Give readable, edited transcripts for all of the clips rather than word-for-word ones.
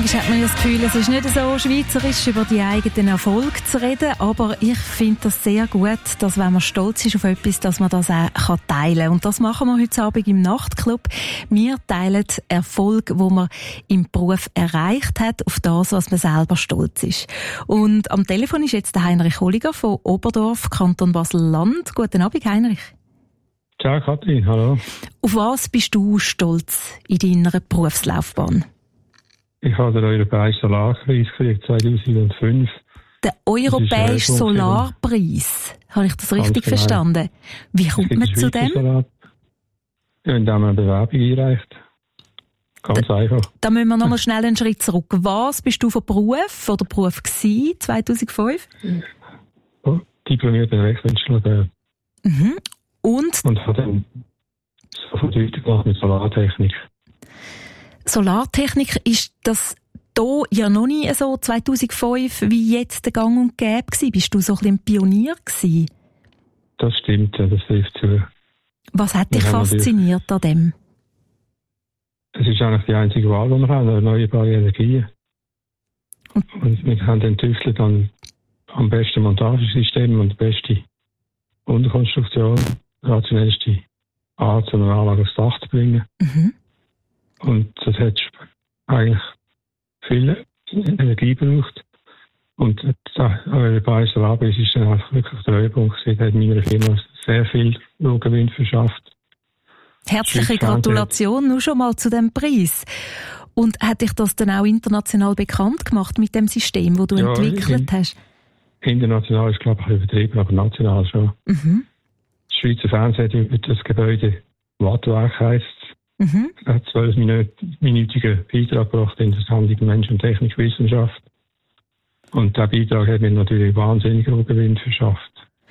Manchmal hat man ja das Gefühl, es ist nicht so schweizerisch, über die eigenen Erfolge zu reden, aber ich finde das sehr gut, dass wenn man stolz ist auf etwas, dass man das auch teilen kann. Und das machen wir heute Abend im Nachtclub. Wir teilen Erfolg, wo man im Beruf erreicht hat, auf das, was man selber stolz ist. Und am Telefon ist jetzt der Heinrich Holliger von Oberdorf, Kanton Basel-Land. Guten Abend, Heinrich. Ciao, Kathrin, hallo. Auf was bist du stolz in deiner Berufslaufbahn? Ich habe den Europäischen Solarpreis gekriegt 2005. Der Europäische Solarpreis? Habe ich das richtig verstanden? Wie kommt man zu dem? Ja, indem man eine Bewerbung einreicht. Ganz einfach. Da müssen wir nochmal schnell einen Schritt zurück. Was bist du von Beruf oder Beruf gewesen, 2005? Diplomierter Elektroingenieur. Mhm. Und habe dann sofort weitergemacht mit Solartechnik. Solartechnik, ist das hier ja noch nie so 2005 wie jetzt der Gang und Gäbe gewesen? Bist du so ein bisschen ein Pionier gewesen? Das stimmt, ja, das trifft zu. Was hat dich fasziniert an dem? Es ist eigentlich die einzige Wahl, die wir haben, erneuerbare Energien. Und wir haben dann tüftelt am besten Montagesystem und die beste Unterkonstruktion, rationellste Art, so eine Anlage aufs Dach zu bringen. Mhm. Und das hat eigentlich viel Energie gebraucht. Und der Europäische Solarpreis ist dann einfach wirklich der Höhepunkt gewesen. Der hat meiner Firma sehr viel Gewinn verschafft. Herzliche Gratulation nur schon mal zu dem Preis. Und hat dich das dann auch international bekannt gemacht mit dem System, das du entwickelt hast? International ist, glaube ich, übertrieben, aber national schon. Mhm. Das Schweizer Fernsehen über das Gebäude Wattwerk heisst. Mhm. Er hat 12-minütigen Beitrag gebracht in der Sendung Mensch und Technikwissenschaft. Und der Beitrag hat mir natürlich wahnsinnig hohen Gewinn verschafft.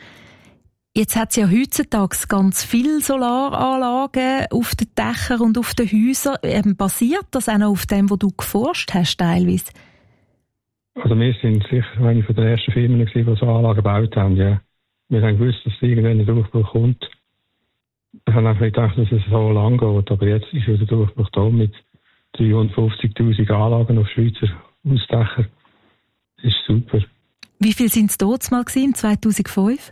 Jetzt hat es ja heutzutage ganz viele Solaranlagen auf den Dächern und auf den Häusern. Basiert das auch noch auf dem, was du geforscht hast, teilweise? Also wir sind sicher eine von den ersten Firmen, die so Anlagen gebaut haben. Ja. Wir haben gewusst, dass irgendwann ein Durchbruch kommt. Wir haben einfach nicht gedacht, dass es so lang geht. Aber jetzt ist der Durchbruch da mit 350'000 Anlagen auf Schweizer Hausdächern. Das ist super. Wie viel sind es dort mal gewesen, 2005?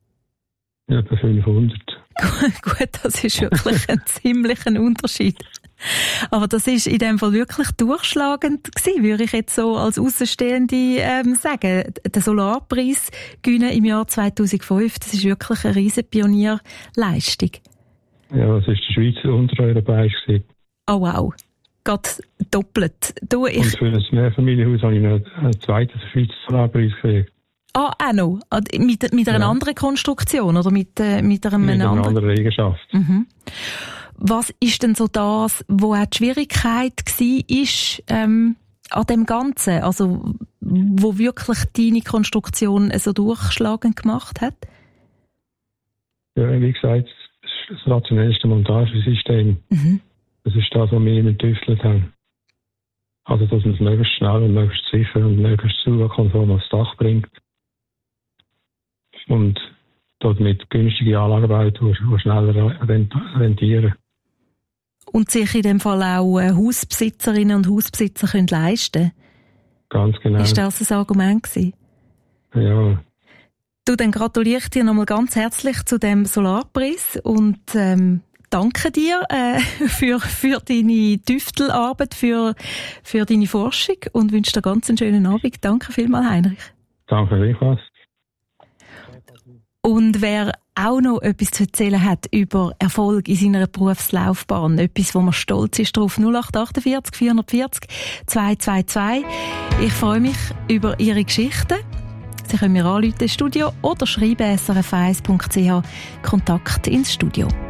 Ja, etwa 500. Gut, das ist wirklich ein ziemlicher Unterschied. Aber das ist in dem Fall wirklich durchschlagend gewesen, würde ich jetzt so als Aussenstehende sagen. Der Solarpreis gewinnen im Jahr 2005, das ist wirklich eine riesen Pionierleistung. Ja, das ist der Schweizer Untereuropäisch gewesen. Oh wow, gerade doppelt. Und für ein Mehrfamilienhaus habe ich noch einen zweiten Schweizer Solarpreis gekriegt. Ah, auch noch? Mit einer anderen Konstruktion oder mit einer anderen Eigenschaft. Mhm. Was ist denn so das, wo auch die Schwierigkeit war an dem Ganzen? Also, wo wirklich deine Konstruktion so durchschlagend gemacht hat? Ja, wie gesagt, das ist das rationellste Montagesystem. Mhm. Das ist das, was wir immer getüftelt haben. Also, dass man es möglichst schnell und möglichst sicher und möglichst zugangskonform aufs Dach bringt. Und dort mit günstigen Anlagen baut, die schneller rentieren. Und sich in dem Fall auch Hausbesitzerinnen und Hausbesitzer können leisten. Ganz genau. Ist das ein Argument gewesen? Ja. Du, dann gratuliere ich dir nochmal ganz herzlich zu dem Solarpreis und danke dir für deine Tüftelarbeit, für deine Forschung und wünsche dir ganz einen schönen Abend. Danke vielmals, Heinrich. Danke gleichfalls. Und wer auch noch etwas zu erzählen hat über Erfolg in seiner Berufslaufbahn, etwas, wo man stolz ist drauf, 0848 440 222. Ich freue mich über Ihre Geschichten. Sie können mir anrufen ins Studio oder schreiben srf1.ch Kontakt ins Studio.